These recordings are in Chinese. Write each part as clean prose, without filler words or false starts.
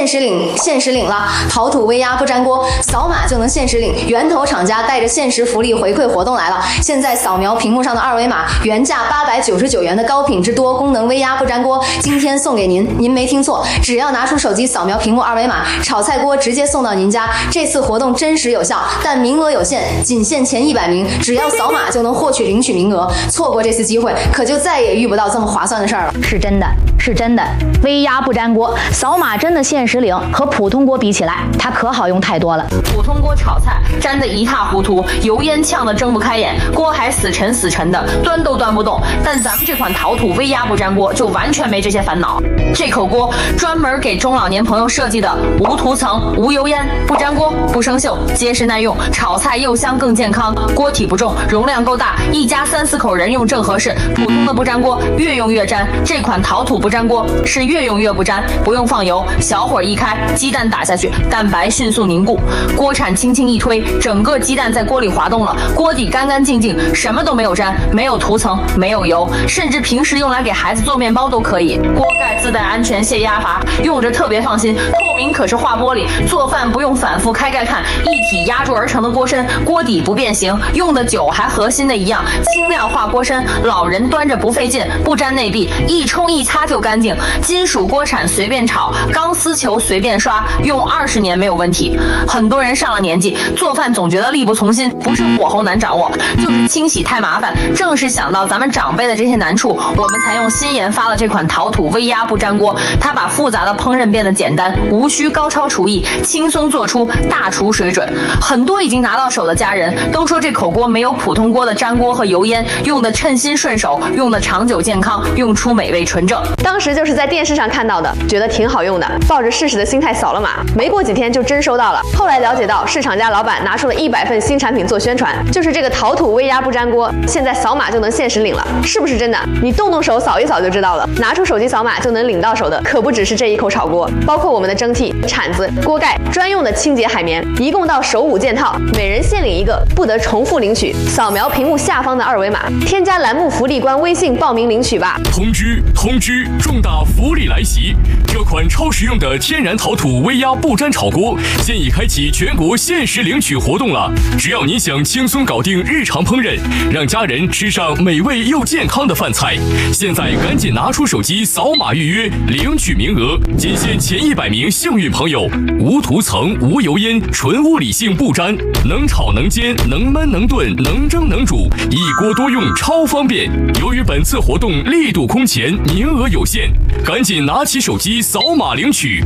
限时领了！陶土微压不粘锅，扫码就能限时领。源头厂家带着限时福利回馈活动来了！现在扫描屏幕上的二维码，原价899元的高品质多功能微压不粘锅，今天送给您。您没听错，只要拿出手机扫描屏幕二维码，炒菜锅直接送到您家。这次活动真实有效，但名额有限，仅限前100名，只要扫码就能领取名额。错过这次机会，可就再也遇不到这么划算的事儿了。 是真的。是真的，微压不粘锅，扫码真的限时领，和普通锅比起来，它可好用太多了。 普通锅炒菜粘得一塌糊涂，油烟呛得睁不开眼，锅还死沉的，端都端不动。但咱们这款陶土微压不粘锅就完全没这些烦恼。这口锅专门给中老年朋友设计的，无涂层、无油烟、不粘锅、不生锈，结实耐用，炒菜又香更健康。锅体不重，容量够大，一家3、4口人用正合适。普通的不粘锅越用越粘，这款陶土不粘锅是越用越不粘，不用放油，小火一开，鸡蛋打下去，蛋白迅速凝固，锅铲轻轻一推，整个鸡蛋在锅里滑动了，锅底干干净净，什么都没有粘，没有涂层，没有油，甚至平时用来给孩子做面包都可以。锅盖自带安全泄压阀，用着特别放心，透明可视化玻璃，做饭不用反复开盖看，一体压铸而成的锅身，锅底不变形，用的久还和新的一样，轻量化锅身，老人端着不费劲，不粘内壁，一冲一擦就干净。金属锅铲随便炒，钢丝球随便刷，用20年没有问题。很多人上了年纪，做饭总觉得力不从心，不是火候难掌握，就是清洗太麻烦。正是想到咱们长辈的这些难处，我们才用新研发了这款陶土微压不粘锅。它把复杂的烹饪变得简单，无需高超厨艺，轻松做出大厨水准。很多已经拿到手的家人都说，这口锅没有普通锅的粘锅和油烟，用的称心顺手，用的长久健康，用出美味纯正。 当时就是在电视上看到的，觉得挺好用的，抱着试试的心态扫了码，没过几天就真收到了。后来了解到，市场家老板拿出了100份新产品做宣传，就是这个陶土微压不粘锅，现在扫码就能限时领了，是不是真的？你动手扫一扫就知道了。拿出手机扫码就能领到手的，可不只是这一口炒锅，包括我们的蒸屉、铲子、锅盖，专用的清洁海绵，一共到手5件套，每人限领1个，不得重复领取。扫描屏幕下方的二维码，添加栏目福利官微信报名领取吧。 通知！重大福利来袭！这款超实用的天然陶土微压不粘炒锅现已开启全国限时领取活动了。只要你想轻松搞定日常烹饪，让家人吃上美味又健康的饭菜，现在赶紧拿出手机扫码预约领取名额，仅限前100名幸运朋友。无涂层、无油烟，纯物理性不粘，能炒能煎，能焖能炖，能蒸能煮，一锅多用，超方便。由于本次活动力度空前，名额有限，赶紧拿起手机扫码领取。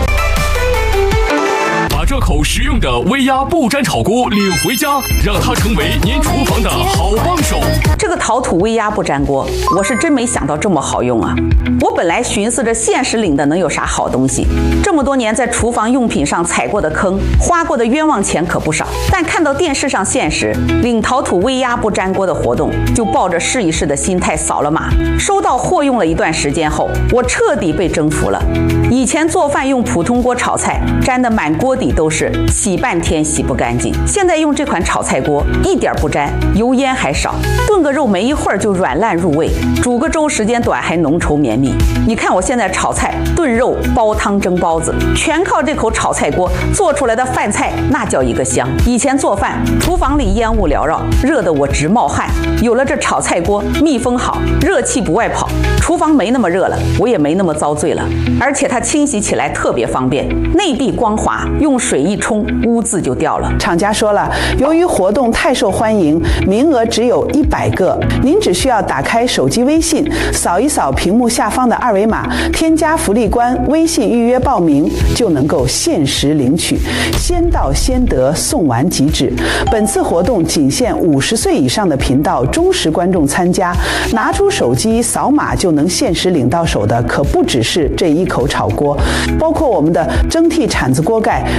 把这口实用的微压不粘炒锅领回家，让它成为您厨房的好帮手。 这个陶土微压不粘锅，我是真没想到这么好用啊！我本来寻思着限时领的能有啥好东西，这么多年在厨房用品上踩过的坑，花过的冤枉钱可不少。但看到电视上限时领陶土微压不粘锅的活动，就抱着试一试的心态扫了码。收到货用了一段时间后，我彻底被征服了。以前做饭用普通锅炒菜，粘得满锅底都是，洗半天洗不干净。现在用这款炒菜锅，一点不粘，油烟还少，炖个肉没一会儿就软烂入味，煮个粥时间短还浓稠绵密。你看我现在炒菜、炖肉、煲汤、蒸包子，全靠这口炒菜锅做出来的饭菜，那叫一个香。以前做饭，厨房里烟雾缭绕，热得我直冒汗。有了这炒菜锅，密封好，热气不外跑，厨房没那么热了，我也没那么遭罪了。而且它清洗起来特别方便，内壁光滑，用水一冲，污渍就掉了。 厂家说了，由于活动太受欢迎，名额只有100个，您只需要打开手机微信，扫一扫屏幕下方的二维码，添加福利官微信预约报名，就能够限时领取，先到先得，送完即止。本次活动仅限50岁以上的频道忠实观众参加，拿出手机扫码就能限时领到手的，可不只是这一口炒锅，包括我们的蒸屉、铲子、锅盖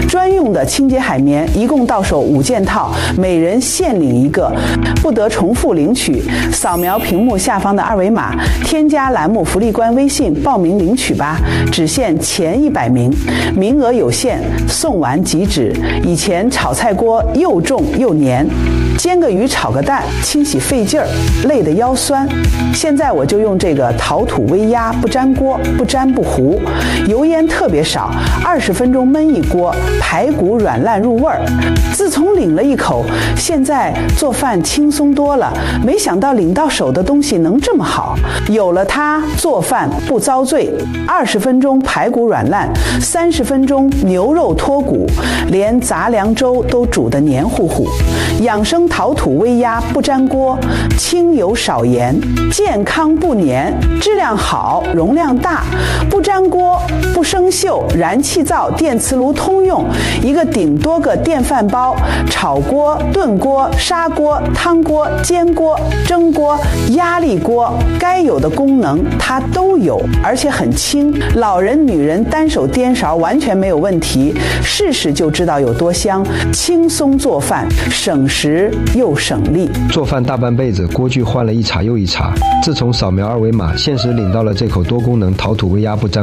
专用的清洁海绵一共到手5件套，每人限领1个，不得重复领取。扫描屏幕下方的2维码，添加栏目福利官微信报名领取吧，只限前100名，名额有限，送完即止。以前炒菜锅又重又黏，煎个鱼炒个蛋清洗费劲儿，累得腰酸。现在我就用这个陶土微压不粘锅，不粘不糊，油烟特别少，20分钟焖一锅，排骨软烂入味儿。自从领了一口，现在做饭轻松多了。没想到领到手的东西能这么好，有了它做饭不遭罪。20分钟排骨软烂，30分钟牛肉脱骨，连杂粮粥都煮得黏糊糊。养生陶土微压不粘锅，轻油少盐，健康不粘，质量好，容量大，不粘锅，不生锈，燃气灶、电磁炉通用，一个顶多个电饭煲，炒锅、炖锅、砂锅、汤锅、煎锅、蒸锅、压力锅，该有的功能它都有，而且很轻，老人、女人单手颠勺完全没有问题，试试就知道有多香，轻松做饭，省时又省力。 做饭大半辈子，锅具换了一茬又一茬，自从扫描2维码，限时领到了这口多功能陶土微压不粘